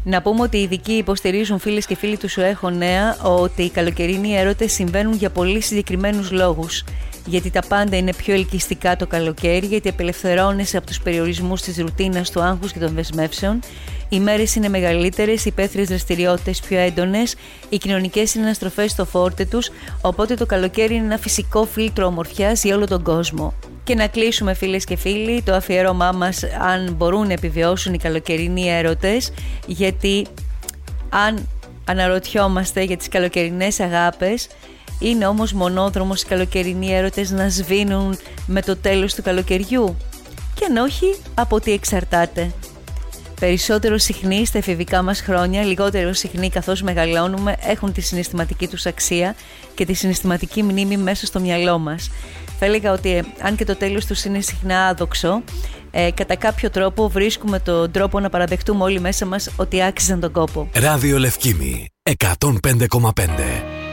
Να πούμε ότι οι ειδικοί υποστηρίζουν, φίλες και φίλοι του Σου Έχω Νέα, ότι οι καλοκαιρινοί έρωτες συμβαίνουν για πολύ συγκεκριμένους λόγους. Γιατί τα πάντα είναι πιο ελκυστικά το καλοκαίρι, γιατί απελευθερώνεσαι από τους περιορισμούς της ρουτίνας, του άγχους και των δεσμεύσεων. Οι μέρες είναι μεγαλύτερες, οι υπαίθριες δραστηριότητες πιο έντονες, οι κοινωνικές συναναστροφές στο φόρτε τους, οπότε το καλοκαίρι είναι ένα φυσικό φίλτρο ομορφιάς για όλο τον κόσμο. Και να κλείσουμε, φίλες και φίλοι, το αφιέρωμά μας, αν μπορούν να επιβιώσουν οι καλοκαιρινοί έρωτες, γιατί αν αναρωτιόμαστε για τις καλοκαιρινές αγάπες, είναι όμως μονόδρομος οι καλοκαιρινοί έρωτες να σβήνουν με το τέλος του καλοκαιριού? Και αν όχι, από τι εξαρτάται? Περισσότερο συχνοί στα εφηβικά μας χρόνια, λιγότερο συχνοί καθώς μεγαλώνουμε, έχουν τη συναισθηματική τους αξία και τη συναισθηματική μνήμη μέσα στο μυαλό μας. Θα έλεγα ότι αν και το τέλος τους είναι συχνά άδοξο, κατά κάποιο τρόπο βρίσκουμε τον τρόπο να παραδεχτούμε όλοι μέσα μας ότι άξιζαν τον κόπο. Ράδιο Λευκήμη 105,5.